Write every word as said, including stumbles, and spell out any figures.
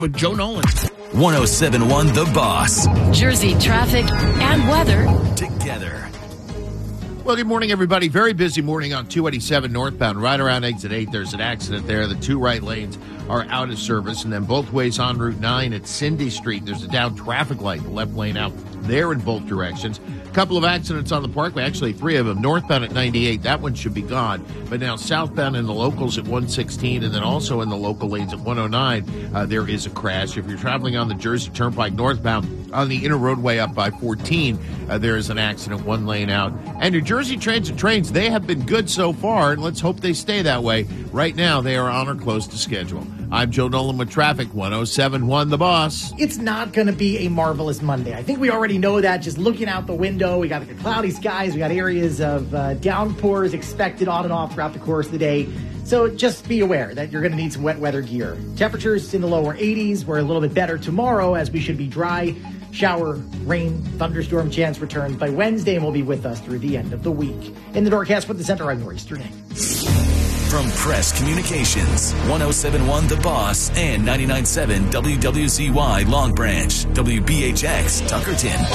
with Joe Nolan. one oh seven point one The Boss. Jersey traffic and weather Together. Well, good morning, everybody. Very busy morning on two eighty-seven northbound. Right around exit eight, there's an accident there. The two right lanes are out of service. And then both ways on Route nine at Cindy Street, there's a down traffic light. The left lane out there in both directions. A couple of accidents on the parkway, actually three of them. Northbound at ninety-eight, that one should be gone. But now southbound in the locals at one sixteen, and then also in the local lanes at one oh nine, uh, there is a crash. If you're traveling on the Jersey Turnpike northbound on the inner roadway up by fourteen, uh, there is an accident, one lane out. And New Jersey Transit trains, they have been good so far, and let's hope they stay that way. Right now, they are on or close to schedule. I'm Joe Nolan with traffic, one oh seven point one The Boss. It's not going to be a marvelous Monday. I think we already know that just looking out the window. We got the cloudy skies. We got areas of uh, downpours expected on and off throughout the course of the day. So just be aware that you're going to need some wet weather gear. Temperatures in the lower eighties. We're a little bit better tomorrow as we should be dry. Shower, rain, thunderstorm chance returns by Wednesday and will be with us through the end of the week. In the Doorcast with the Center, I'm Norrie Sterning. From Press Communications, one oh seven point one The Boss and ninety-nine point seven W W Z Y Long Branch, W B H X Tuckerton.